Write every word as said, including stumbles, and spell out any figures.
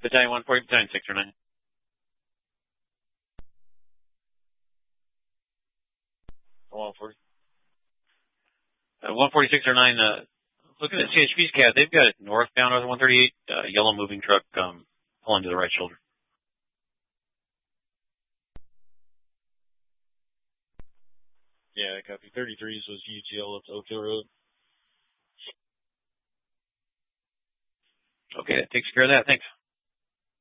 Battalion one forty, Battalion six or nine. one forty. Uh, one forty-six or nine, uh, looking at C H P's C A D, they've got it northbound of the one thirty-eight, uh, yellow moving truck, um, pulling to the right shoulder. Yeah, copy. thirty-threes was U T L up to Oak Hill Road. Okay, that takes care of that. Thanks.